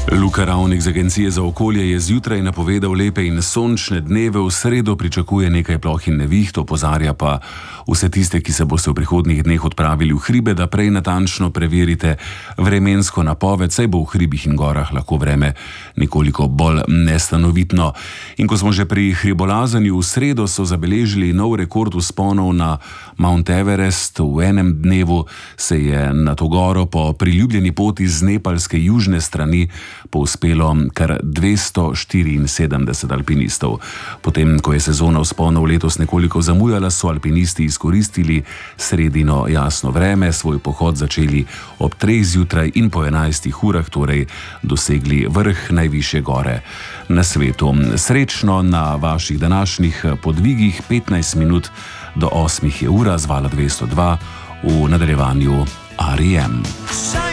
Luka Ravnik z Agencije za okolje je zjutraj napovedal lepe in sončne dneve, v sredo pričakuje nekaj ploh in neviht, opozarja pa vse tiste, ki se boste v prihodnjih dneh odpravili v hribe, da prej natančno preverite vremensko napoved, saj bo v hribih in gorah lahko vreme nekoliko bolj nestanovitno. In ko smo že pri hribolazanju, v sredo so zabeležili nov rekord vzponov na Mount Everest. V enem dnevu se je na to goro po priljubljeni poti z nepalske južne strani povzpelo kar 274 alpinistov. Potem, ko je sezona vzponov letos nekoliko zamujala, so alpinisti izkoristili sredino jasno vreme, svoj pohod začeli ob 3 zjutraj in po 11 urah torej dosegli vrh najvišje gore na svetu. Srečno na vaših današnjih podvigih. 15 minut do 8 je ura, z vala 202, v nadaljevanju R.E.M.